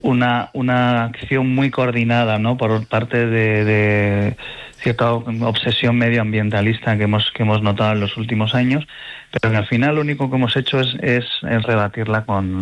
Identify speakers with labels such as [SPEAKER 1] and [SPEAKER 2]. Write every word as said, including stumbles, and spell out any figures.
[SPEAKER 1] una, una acción muy coordinada, ¿no?, por parte de, de cierta obsesión medioambientalista que hemos que hemos notado en los últimos años, pero que al final lo único que hemos hecho es, es, es rebatirla con